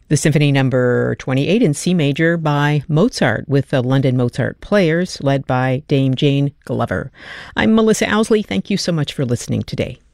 The Symphony Number 28 in C major by Mozart with the London Mozart Players led by Dame Jane Glover. I'm Melissa Owsley. Thank you so much for listening today.